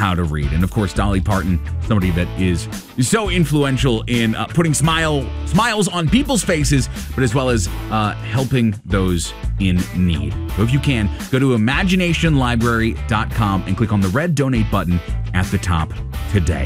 how to read. And of course, Dolly Parton, somebody that is so influential in putting smiles on people's faces, but as well as helping those in need. So if you can, go to imaginationlibrary.com and click on the red donate button at the top today.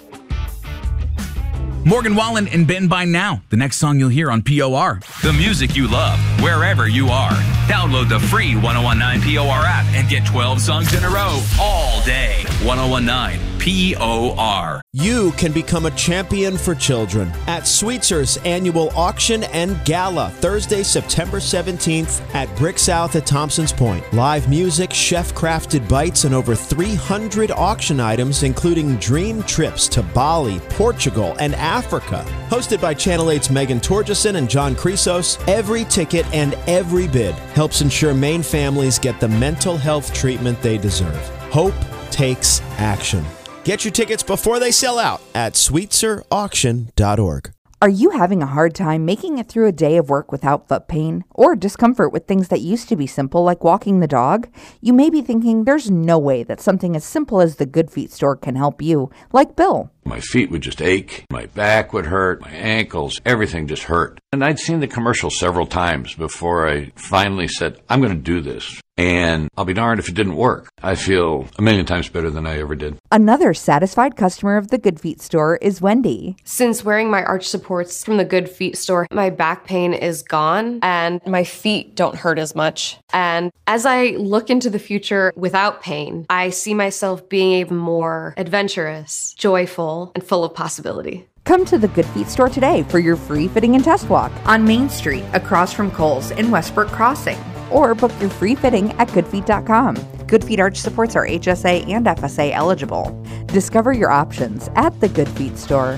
Morgan Wallen and Ben By Now, the next song you'll hear on POR. The music you love, wherever you are. Download the free 1019 POR app and get 12 songs in a row all day. 1019 POR. You can become a champion for children at Sweetzer's annual auction and gala, Thursday, September 17th at Brick South at Thompson's Point. Live music, chef-crafted bites, and over 300 auction items, including dream trips to Bali, Portugal, and Africa. Hosted by Channel 8's Megan Torgeson and John Chrysos, every ticket and every bid helps ensure Maine families get the mental health treatment they deserve. Hope takes action. Get your tickets before they sell out at sweetzerauction.org. Are you having a hard time making it through a day of work without foot pain or discomfort with things that used to be simple, like walking the dog? You may be thinking there's no way that something as simple as the Good Feet store can help you, like Bill. My feet would just ache, my back would hurt, my ankles, everything just hurt. And I'd seen the commercial several times before I finally said, I'm going to do this. And I'll be darned if it didn't work. I feel a million times better than I ever did. Another satisfied customer of the Good Feet store is Wendy. Since wearing my arch supports from the Good Feet store, my back pain is gone and my feet don't hurt as much. And as I look into the future without pain, I see myself being even more adventurous, joyful, and full of possibility. Come to the Good Feet store today for your free fitting and test walk on Main Street across from Kohl's in Westbrook Crossing. Or book your free fitting at goodfeet.com. Good Feet arch supports are HSA and FSA eligible. Discover your options at the Good Feet store.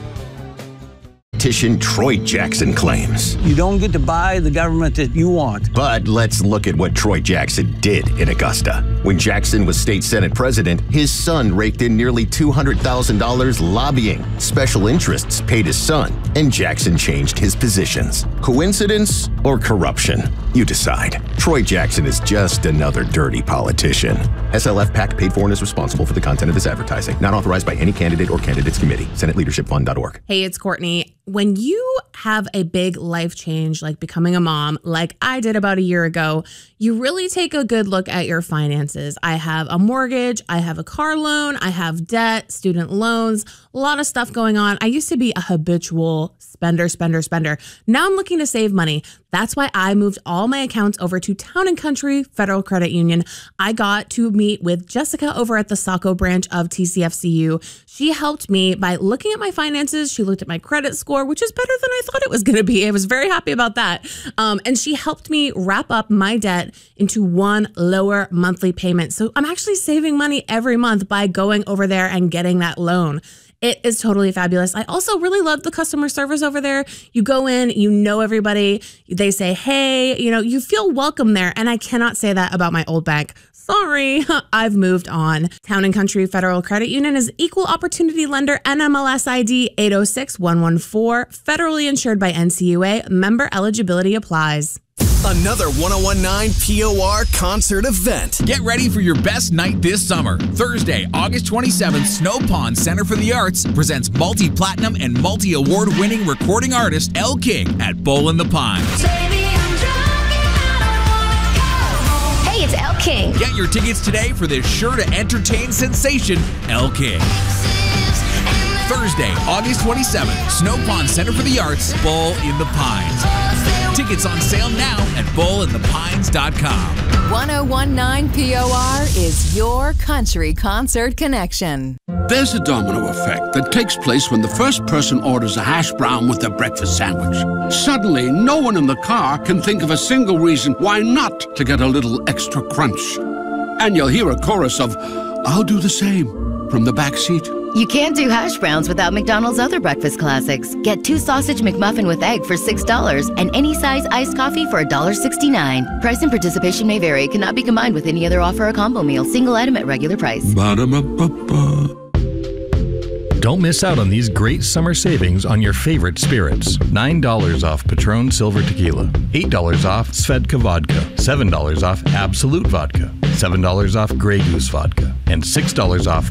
Politician Troy Jackson claims. You don't get to buy the government that you want. But let's look at what Troy Jackson did in Augusta. When Jackson was state Senate president, his son raked in nearly $200,000 lobbying. Special interests paid his son, and Jackson changed his positions. Coincidence or corruption? You decide. Troy Jackson is just another dirty politician. SLF PAC paid for and is responsible for the content of this advertising. Not authorized by any candidate or candidates committee. SenateLeadershipFund.org. Hey, it's Courtney. When you have a big life change, like becoming a mom, like I did about a year ago, you really take a good look at your finances. I have a mortgage, I have a car loan, I have debt, student loans, a lot of stuff going on. I used to be a habitual spender. Now I'm looking to save money. That's why I moved all my accounts over to Town & Country Federal Credit Union. I got to meet with Jessica over at the Saco branch of TCFCU. She helped me by looking at my finances. She looked at my credit score, which is better than I thought it was going to be. I was very happy about that. And she helped me wrap up my debt into one lower monthly payment. So I'm actually saving money every month by going over there and getting that loan. It is totally fabulous. I also really love the customer service over there. You go in, you know everybody. They say, hey, you feel welcome there. And I cannot say that about my old bank. Sorry, I've moved on. Town & Country Federal Credit Union is Equal Opportunity Lender, NMLS ID 806114, federally insured by NCUA. Member eligibility applies. Another 1019 POR concert event. Get ready for your best night this summer. Thursday, August 27th, Snow Pond Center for the Arts presents multi-platinum and multi-award winning recording artist Elle King at Bowl in the Pines. Hey, it's Elle King. Get your tickets today for this sure to entertain sensation, Elle King. Thursday, August 27th, Snow Pond Center for the Arts, Bowl in the Pines. Tickets on sale now at bowlinthepines.com. 1019 POR is your country concert connection. There's a domino effect that takes place when the first person orders a hash brown with their breakfast sandwich. Suddenly, no one in the car can think of a single reason why not to get a little extra crunch. And you'll hear a chorus of, I'll do the same, from the back seat. You can't do hash browns without McDonald's other breakfast classics. Get 2 sausage McMuffin with egg for $6 and any size iced coffee for $1.69. Price and participation may vary. Cannot be combined with any other offer or combo meal. Single item at regular price. Ba-da-ba-ba-ba. Don't miss out on these great summer savings on your favorite spirits. $9 off Patron Silver Tequila, $8 off Svedka Vodka, $7 off Absolute Vodka, $7 off Grey Goose Vodka, and $6 off